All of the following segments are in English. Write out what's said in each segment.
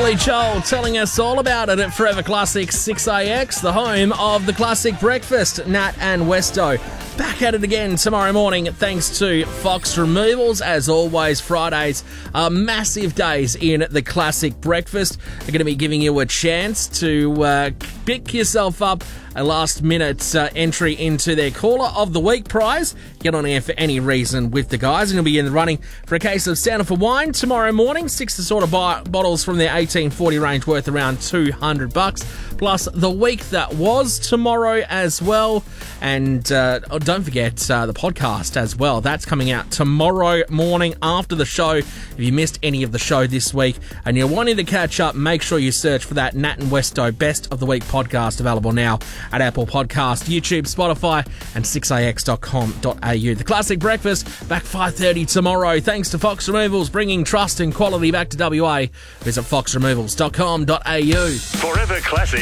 Billy Joel telling us all about it at Forever Classic 6AX, the home of the Classic Breakfast. Nat and Westo back at it again tomorrow morning thanks to Fox Removals. As always, Fridays are massive days in the Classic Breakfast. They're going to be giving you a chance to pick yourself up a last-minute entry into their Caller of the Week prize. Get on air for any reason with the guys, and you'll be in the running for a case of Stand for Wine tomorrow morning. 6 assorted bottles from their 1840 range worth around $200. Plus the week that was tomorrow as well. And don't forget the podcast as well. That's coming out tomorrow morning after the show. If you missed any of the show this week and you're wanting to catch up, make sure you search for that Nat and Westo Best of the Week podcast, available now at Apple Podcast, YouTube, Spotify, and 6ax.com.au. The Classic Breakfast back 5:30 tomorrow. Thanks to Fox Removals, bringing trust and quality back to WA. Visit foxremovals.com.au. Forever Classic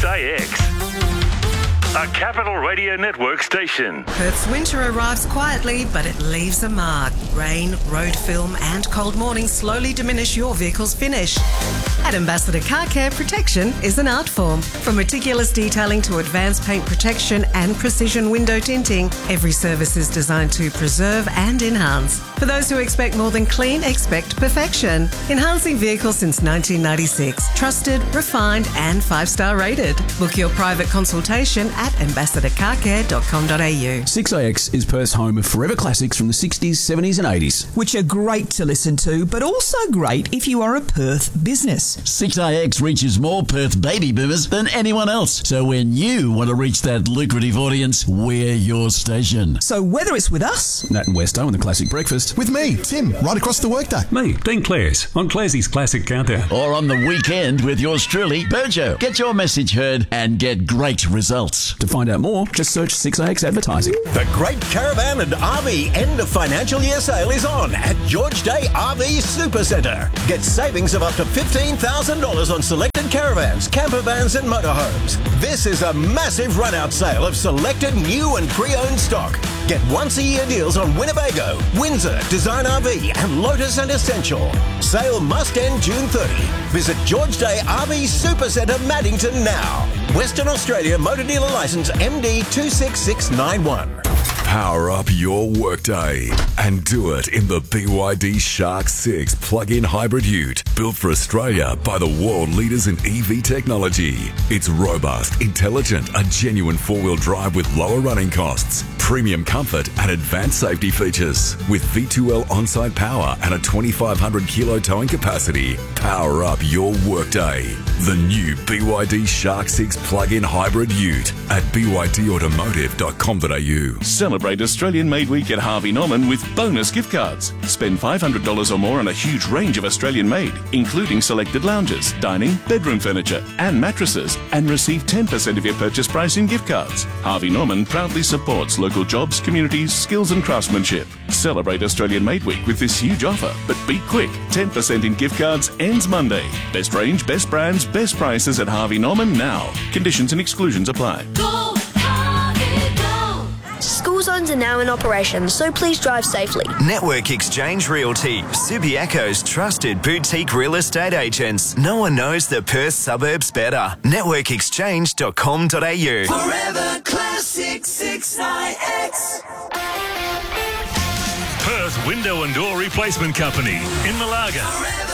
6AX. A Capital Radio Network station. Perth's winter arrives quietly, but it leaves a mark. Rain, road film and cold mornings slowly diminish your vehicle's finish. At Ambassador Car Care, protection is an art form. From meticulous detailing to advanced paint protection and precision window tinting, every service is designed to preserve and enhance. For those who expect more than clean, expect perfection. Enhancing vehicles since 1996. Trusted, refined and 5-star rated. Book your private consultation at ambassadorcarcare.com.au. 6AX is Perth's home of forever classics from the 60s, 70s and 80s. Which are great to listen to, but also great if you are a Perth business. 6AX reaches more Perth baby boomers than anyone else. So when you want to reach that lucrative audience, we're your station. So whether it's with us, Nat and Westo and the Classic Breakfast, with me, Tim, right across the workday. Me, Dean Clares, on Clarsey's Classic Countdown. Or on the weekend with yours truly, Burjo. Get your message heard and get great results. To find out more, just search 6AX Advertising. The Great Caravan and RV End of Financial Year Sale is on at George Day RV Supercentre. Get savings of up to $15,000 on selected caravans, camper vans and motorhomes. This is a massive run-out sale of selected new and pre-owned stock. Get once-a-year deals on Winnebago, Windsor, Design RV and Lotus and Essential. Sale must end June 30. Visit George Day RV Supercentre Maddington now. Western Australia Motor Dealer Licence MD 26691. Power up your workday and do it in the BYD Shark 6 plug-in hybrid ute, built for Australia by the world leaders in EV technology. It's robust, intelligent, a genuine four-wheel drive with lower running costs, premium comfort and advanced safety features. With V2L on-site power and a 2,500 kilo towing capacity, power up your workday. The new BYD Shark 6 plug-in hybrid ute at bydautomotive.com.au. Celebrate Australian Made Week at Harvey Norman with bonus gift cards. Spend $500 or more on a huge range of Australian made, including selected lounges, dining, bedroom furniture and mattresses, and receive 10% of your purchase price in gift cards. Harvey Norman proudly supports local jobs, communities, skills and craftsmanship. Celebrate Australian Made Week with this huge offer, but be quick. 10% in gift cards ends Monday. Best range, best brands, best prices at Harvey Norman now. Conditions and exclusions apply. School zones are now in operation, so please drive safely. Network Exchange Realty, Subiaco's trusted boutique real estate agents. No one knows the Perth suburbs better. Networkexchange.com.au. Forever Classic 6AX. Perth Window and Door Replacement Company in Malaga. Forever